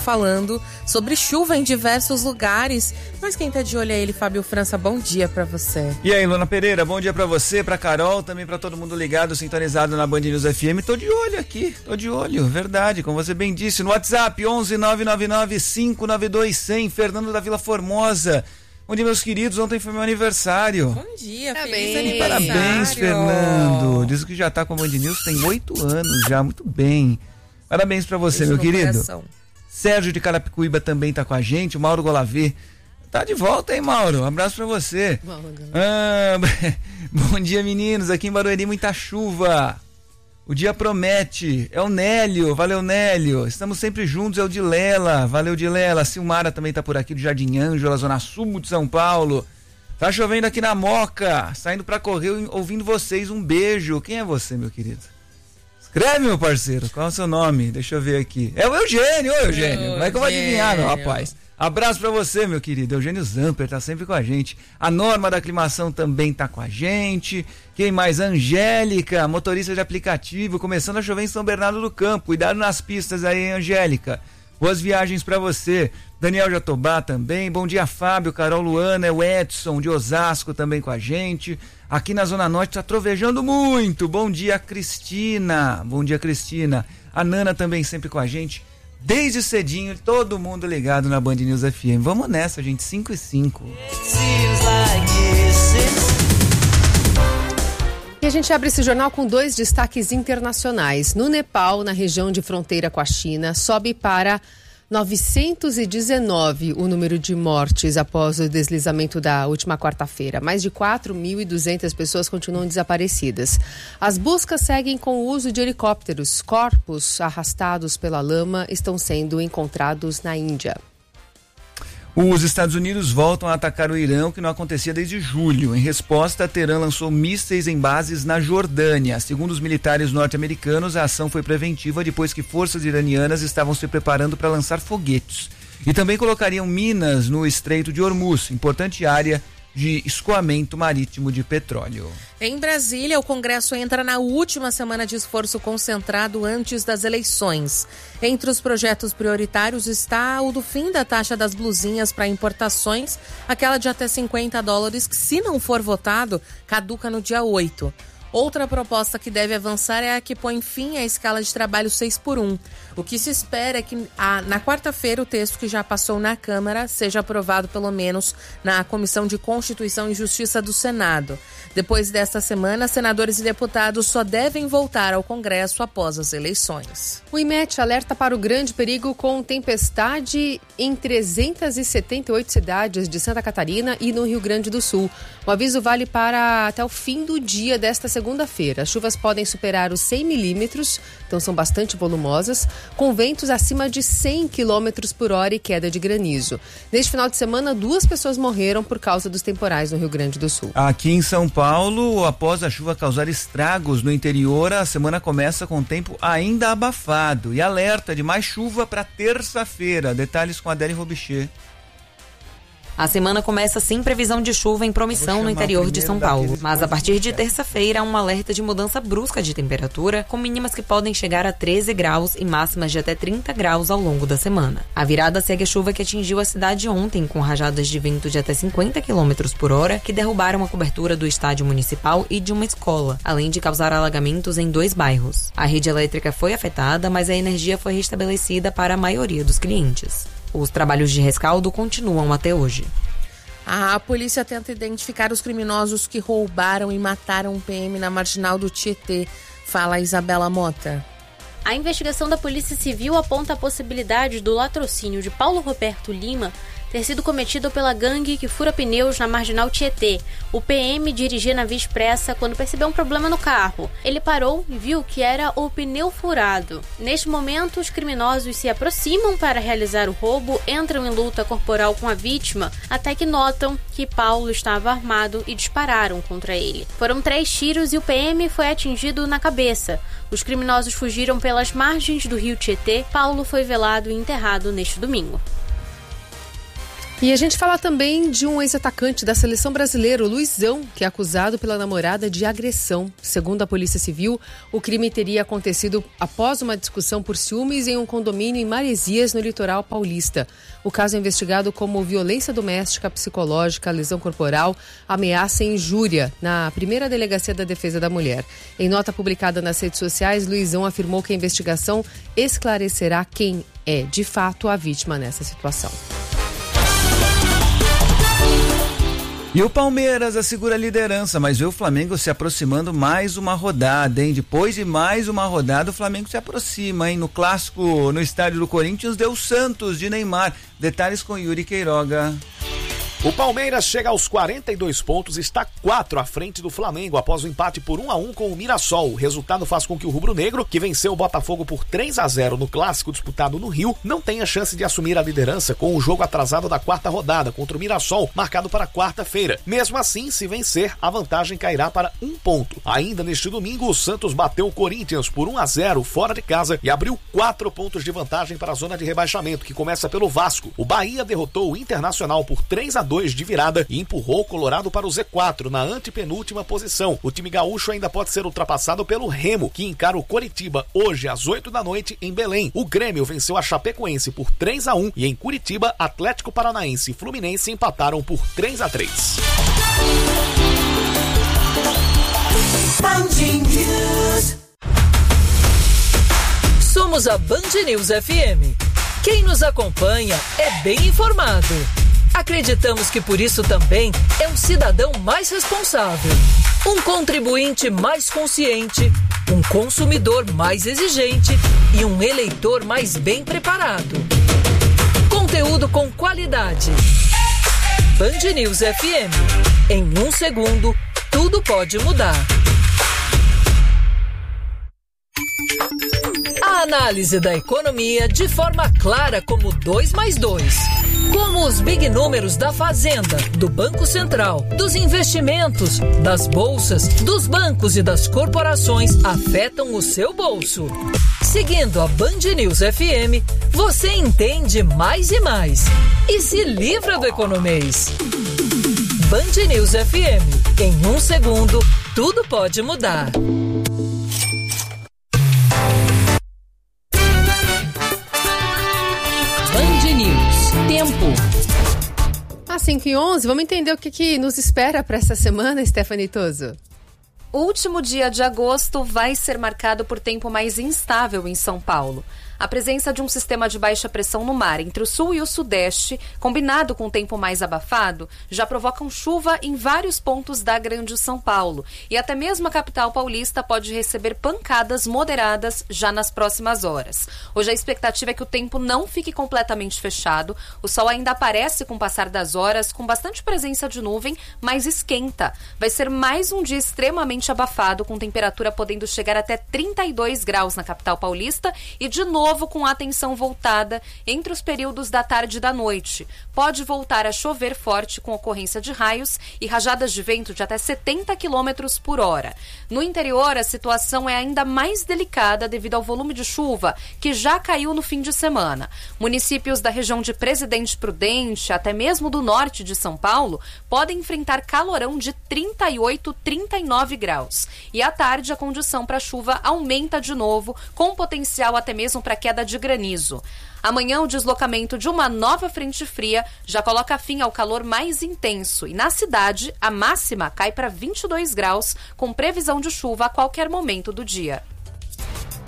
falando sobre chuva em diversos lugares. Mas quem tá de olho é ele, Fábio França. Bom dia pra você. E aí, Luna Pereira, bom dia pra você, pra Carol, também pra todo mundo ligado, sintonizado na Band News FM. Tô de olho aqui, verdade, como você bem disse. No WhatsApp, 11-999-592-100, Fernando da Vila Formosa. Bom dia, meus queridos, ontem foi meu aniversário. Bom dia, feliz aniversário. Parabéns, Fernando. Diz que já tá com a Band News, tem 8 anos já, muito bem. Parabéns pra você, meu querido. Coração. Sérgio de Carapicuíba também tá com a gente, o Mauro Golavê. Tá de volta, hein, Mauro? Um abraço pra você. Bom dia, meninos. Aqui em Barueri, muita chuva. O dia promete. É o Nélio. Valeu, Nélio. Estamos sempre juntos. É o Dilela. Valeu, Dilela. A Silmara também tá por aqui, do Jardim Ângela, Zona Sul de São Paulo. Tá chovendo aqui na Moca. Saindo pra correr, ouvindo vocês. Um beijo. Quem é você, meu querido? Escreve, meu parceiro. Qual é o seu nome? Deixa eu ver aqui. É o Eugênio. Ô, Eugênio. Como é que eu vou adivinhar, meu rapaz? Abraço pra você, meu querido. Eugênio Zamper tá sempre com a gente. A Norma da Aclimação também tá com a gente. Quem mais? Angélica, motorista de aplicativo, começando a chover em São Bernardo do Campo. Cuidado nas pistas aí, Angélica. Boas viagens pra você. Daniel Jatobá também. Bom dia, Fábio, Carol, Luana, o Edson de Osasco também com a gente. Aqui na Zona Norte tá trovejando muito. Bom dia, Cristina. Bom dia, Cristina. A Nana também sempre com a gente. Desde cedinho, todo mundo ligado na Band News FM. Vamos nessa, gente, 5:05. E a gente abre esse jornal com 2 destaques internacionais. No Nepal, na região de fronteira com a China, sobe para 919 o número de mortes após o deslizamento da última quarta-feira. Mais de 4.200 pessoas continuam desaparecidas. As buscas seguem com o uso de helicópteros. Corpos arrastados pela lama estão sendo encontrados na Índia. Os Estados Unidos voltam a atacar o Irã, o que não acontecia desde julho. Em resposta, Teherã lançou mísseis em bases na Jordânia. Segundo os militares norte-americanos, a ação foi preventiva depois que forças iranianas estavam se preparando para lançar foguetes. E também colocariam minas no Estreito de Hormuz, importante área de escoamento marítimo de petróleo. Em Brasília, o Congresso entra na última semana de esforço concentrado antes das eleições. Entre os projetos prioritários está o do fim da taxa das blusinhas para importações, aquela de até $50, que, se não for votado, caduca no dia 8. Outra proposta que deve avançar é a que põe fim à escala de trabalho 6x1. O que se espera é que na quarta-feira o texto que já passou na Câmara seja aprovado pelo menos na Comissão de Constituição e Justiça do Senado. Depois desta semana, senadores e deputados só devem voltar ao Congresso após as eleições. O IMET alerta para o grande perigo com tempestade em 378 cidades de Santa Catarina e no Rio Grande do Sul. O aviso vale para até o fim do dia desta segunda-feira. As chuvas podem superar os 100 milímetros, então são bastante volumosas, com ventos acima de 100 km por hora e queda de granizo. Neste final de semana, 2 pessoas morreram por causa dos temporais no Rio Grande do Sul. Aqui em São Paulo, após a chuva causar estragos no interior, a semana começa com tempo ainda abafado e alerta de mais chuva para terça-feira. Detalhes com a Adele Robichê. A semana começa sem previsão de chuva em Promissão, no interior de São Paulo. Mas a partir de terça-feira há um alerta de mudança brusca de temperatura, com mínimas que podem chegar a 13 graus e máximas de até 30 graus ao longo da semana. A virada segue a chuva que atingiu a cidade ontem, com rajadas de vento de até 50 km por hora, que derrubaram a cobertura do estádio municipal e de uma escola, além de causar alagamentos em 2 bairros. A rede elétrica foi afetada, mas a energia foi restabelecida para a maioria dos clientes. Os trabalhos de rescaldo continuam até hoje. A polícia tenta identificar os criminosos que roubaram e mataram um PM na Marginal do Tietê. Fala Isabela Mota. A investigação da Polícia Civil aponta a possibilidade do latrocínio de Paulo Roberto Lima ter sido cometido pela gangue que fura pneus na Marginal Tietê. O PM dirigia na Via Expressa quando percebeu um problema no carro. Ele parou e viu que era o pneu furado. Neste momento, os criminosos se aproximam para realizar o roubo, entram em luta corporal com a vítima, até que notam que Paulo estava armado e dispararam contra ele. Foram 3 tiros e o PM foi atingido na cabeça. Os criminosos fugiram pelas margens do rio Tietê. Paulo foi velado e enterrado neste domingo. E a gente fala também de um ex-atacante da seleção brasileira, o Luizão, que é acusado pela namorada de agressão. Segundo a Polícia Civil, o crime teria acontecido após uma discussão por ciúmes em um condomínio em Maresias, no litoral paulista. O caso é investigado como violência doméstica, psicológica, lesão corporal, ameaça e injúria na primeira delegacia da Defesa da Mulher. Em nota publicada nas redes sociais, Luizão afirmou que a investigação esclarecerá quem é, de fato, a vítima nessa situação. E o Palmeiras assegura a liderança, mas vê o Flamengo se aproximando mais uma rodada, hein? Depois de mais uma rodada, o Flamengo se aproxima, hein? No clássico, no estádio do Corinthians, deu Santos de Neymar. Detalhes com Yuri Queiroga. O Palmeiras chega aos 42 pontos e está 4 à frente do Flamengo após o empate por 1-1 com o Mirassol. O resultado faz com que o rubro-negro, que venceu o Botafogo por 3-0 no clássico disputado no Rio, não tenha chance de assumir a liderança com o jogo atrasado da quarta rodada contra o Mirassol, marcado para quarta-feira. Mesmo assim, se vencer, a vantagem cairá para 1 ponto. Ainda neste domingo, o Santos bateu o Corinthians por 1-0 fora de casa e abriu 4 pontos de vantagem para a zona de rebaixamento, que começa pelo Vasco. O Bahia derrotou o Internacional por 3-2 de virada e empurrou o Colorado para o Z4 na antepenúltima posição. O time gaúcho ainda pode ser ultrapassado pelo Remo, que encara o Coritiba hoje às 8 da noite em Belém. O Grêmio venceu a Chapecoense por 3-1 e em Curitiba, Atlético Paranaense e Fluminense empataram por 3-3. Somos a Band News FM. Quem nos acompanha é bem informado. Acreditamos que por isso também é um cidadão mais responsável, um contribuinte mais consciente, um consumidor mais exigente e um eleitor mais bem preparado. Conteúdo com qualidade. Band News FM. Em 1 segundo, tudo pode mudar. A análise da economia de forma clara como 2 mais 2. Como os big números da Fazenda, do Banco Central, dos investimentos, das bolsas, dos bancos e das corporações afetam o seu bolso. Seguindo a Band News FM, você entende mais e mais e se livra do economês. Band News FM. Em 1 segundo, tudo pode mudar. Tempo. Às 5h11, vamos entender o que nos espera para essa semana, Stephanie Toso. O último dia de agosto vai ser marcado por tempo mais instável em São Paulo. A presença de um sistema de baixa pressão no mar entre o sul e o sudeste, combinado com o tempo mais abafado, já provocam chuva em vários pontos da Grande São Paulo. E até mesmo a capital paulista pode receber pancadas moderadas já nas próximas horas. Hoje a expectativa é que o tempo não fique completamente fechado. O sol ainda aparece com o passar das horas, com bastante presença de nuvem, mas esquenta. Vai ser mais um dia extremamente abafado, com temperatura podendo chegar até 32 graus na capital paulista e de novo com a atenção voltada entre os períodos da tarde e da noite. Pode voltar a chover forte com ocorrência de raios e rajadas de vento de até 70 km por hora. No interior, a situação é ainda mais delicada devido ao volume de chuva que já caiu no fim de semana. Municípios da região de Presidente Prudente, até mesmo do norte de São Paulo, podem enfrentar calorão de 38, 39 graus. E à tarde, a condição para chuva aumenta de novo, com potencial até mesmo para queda de granizo. Amanhã, o deslocamento de uma nova frente fria já coloca fim ao calor mais intenso e na cidade a máxima cai para 22 graus, com previsão de chuva a qualquer momento do dia.